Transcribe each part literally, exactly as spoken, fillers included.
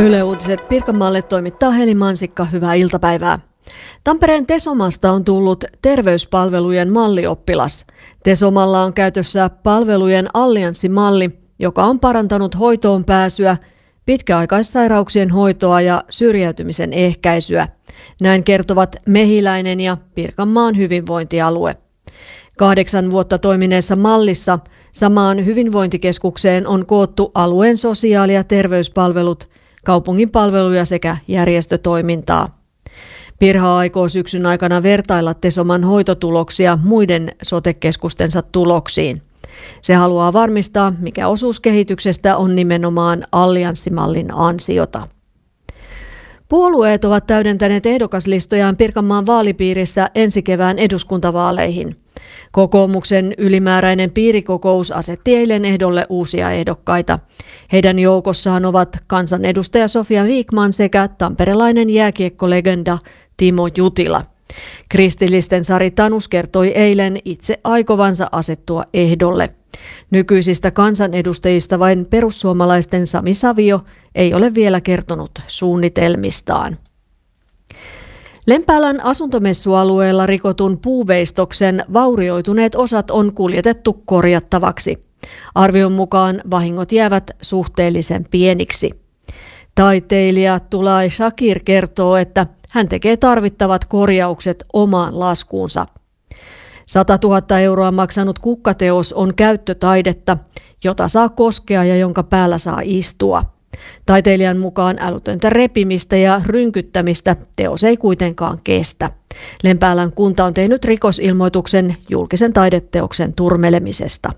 Yle Uutiset Pirkanmaalle toimittaa Heli Mansikka. Hyvää iltapäivää. Tampereen Tesomasta on tullut terveyspalvelujen mallioppilas. Tesomalla on käytössä palvelujen allianssimalli, joka on parantanut hoitoon pääsyä, pitkäaikaissairauksien hoitoa ja syrjäytymisen ehkäisyä. Näin kertovat Mehiläinen ja Pirkanmaan hyvinvointialue. Kahdeksan vuotta toimineessa mallissa samaan hyvinvointikeskukseen on koottu alueen sosiaali- ja terveyspalvelut, kaupungin palveluja sekä järjestötoimintaa. Pirha aikoo syksyn aikana vertailla Tesoman hoitotuloksia muiden sote-keskustensa tuloksiin. Se haluaa varmistaa, mikä osuus kehityksestä on nimenomaan allianssimallin ansiota. Puolueet ovat täydentäneet ehdokaslistojaan Pirkanmaan vaalipiirissä ensi kevään eduskuntavaaleihin. Kokoomuksen ylimääräinen piirikokous asetti eilen ehdolle uusia ehdokkaita. Heidän joukossaan ovat kansanedustaja Sofia Vikman sekä tamperelainen jääkiekkolegenda Timo Jutila. Kristillisten Sari Tanus kertoi eilen itse aikovansa asettua ehdolle. Nykyisistä kansanedustajista vain perussuomalaisten Sami Savio ei ole vielä kertonut suunnitelmistaan. Lempäälän asuntomessualueella rikotun puuveistoksen vaurioituneet osat on kuljetettu korjattavaksi. Arvion mukaan vahingot jäävät suhteellisen pieniksi. Taiteilija Tulay Shakir kertoo, että hän tekee tarvittavat korjaukset omaan laskuunsa. satatuhatta euroa maksanut kukkateos on käyttötaidetta, jota saa koskea ja jonka päällä saa istua. Taiteilijan mukaan älytöntä repimistä ja rynkyttämistä teos ei kuitenkaan kestä. Lempäälän kunta on tehnyt rikosilmoituksen julkisen taideteoksen turmelemisesta.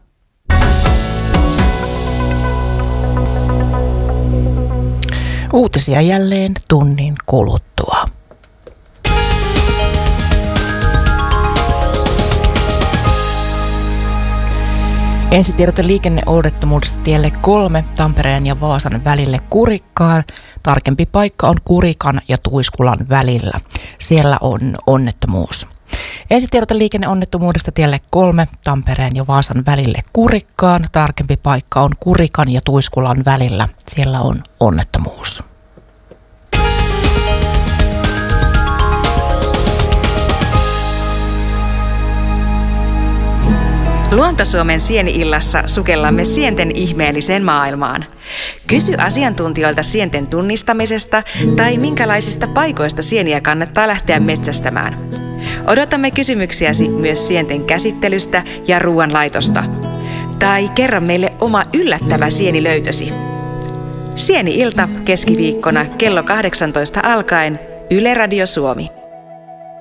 Uutisia jälleen tunnin kuluttua. Ensitiedote liikenneonnettomuudesta tielle kolme Tampereen ja Vaasan välille Kurikkaan. Tarkempi paikka on Kurikan ja Tuiskulan välillä. Siellä on onnettomuus. Ensitiedote liikenneonnettomuudesta tielle kolme Tampereen ja Vaasan välille Kurikkaan. Tarkempi paikka on Kurikan ja Tuiskulan välillä. Siellä on onnettomuus. Luontosuomen sieni-illassa sukellamme sienten ihmeelliseen maailmaan. Kysy asiantuntijoilta sienten tunnistamisesta tai minkälaisista paikoista sieniä kannattaa lähteä metsästämään. Odotamme kysymyksiäsi myös sienten käsittelystä ja ruoanlaitosta. Tai kerro meille oma yllättävä sienilöytösi. Sieni-ilta keskiviikkona kello kahdeksantoista alkaen Yle Radio Suomi.